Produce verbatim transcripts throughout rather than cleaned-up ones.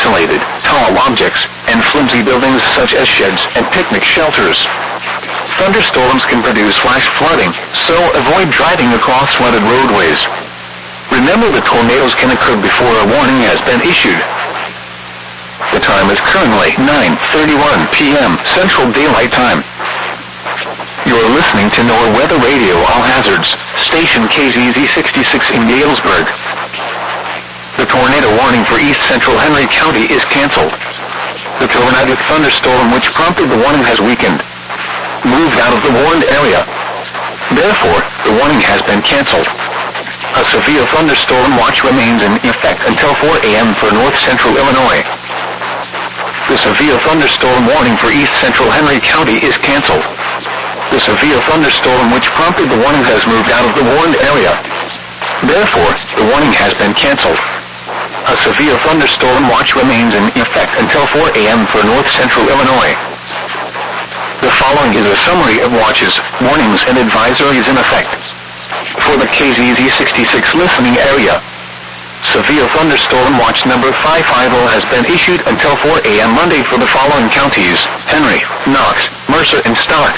isolated, tall objects, and flimsy buildings such as sheds and picnic shelters. Thunderstorms can produce flash flooding, so avoid driving across flooded roadways. Remember that tornadoes can occur before a warning has been issued. The time is currently nine thirty-one p m Central Daylight Time. You're listening to NOAA Weather Radio All Hazards, station K Z Z sixty-six in Galesburg. The tornado warning for East Central Henry County is canceled. The tornadic thunderstorm which prompted the warning has weakened, moved out of the warned area. Therefore, the warning has been canceled. A severe thunderstorm watch remains in effect until four a m for north central Illinois. The severe thunderstorm warning for East Central Henry County is canceled. The severe thunderstorm which prompted the warning has moved out of the warned area. Therefore, the warning has been canceled. A severe thunderstorm watch remains in effect until four a m for north central Illinois. The following is a summary of watches, warnings, and advisories in effect for the K Z Z sixty-six listening area. Severe thunderstorm watch number five fifty has been issued until four a m Monday for the following counties: Henry, Knox, Mercer, and Stock.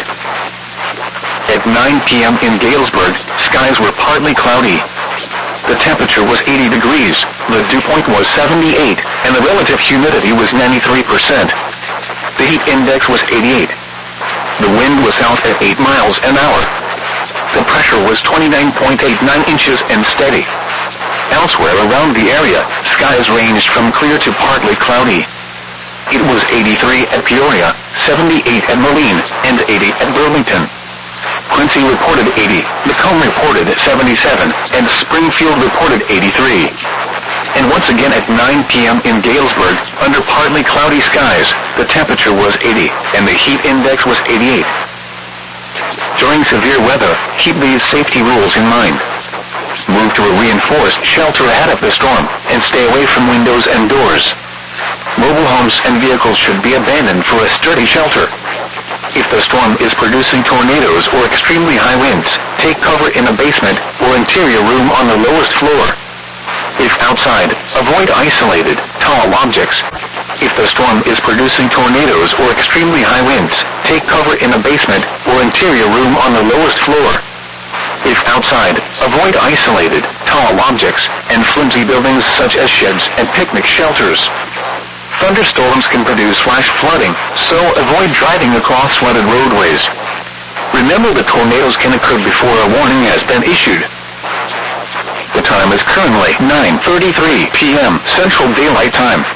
At nine p m in Galesburg, skies were partly cloudy. The temperature was eighty degrees, the dew point was seventy-eight, and the relative humidity was ninety-three percent. The heat index was eighty-eight. The wind was south at eight miles an hour. The pressure was twenty-nine point eight nine inches and steady. Elsewhere around the area, skies ranged from clear to partly cloudy. It was eighty-three at Peoria, seventy-eight at Moline, and eighty at Burlington. Quincy reported eighty, Macomb reported seventy-seven, and Springfield reported eighty-three. And once again at nine p m in Galesburg, under partly cloudy skies, the temperature was eighty, and the heat index was eighty-eight. During severe weather, keep these safety rules in mind. Move to a reinforced shelter ahead of the storm, and stay away from windows and doors. Mobile homes and vehicles should be abandoned for a sturdy shelter. If the storm is producing tornadoes or extremely high winds, take cover in a basement or interior room on the lowest floor. If outside, avoid isolated, tall objects. If the storm is producing tornadoes or extremely high winds, take cover in a basement or interior room on the lowest floor. If outside, avoid isolated, tall objects, and flimsy buildings such as sheds and picnic shelters. Thunderstorms can produce flash flooding, so avoid driving across flooded roadways. Remember that tornadoes can occur before a warning has been issued. The time is currently nine thirty-three p m Central Daylight Time.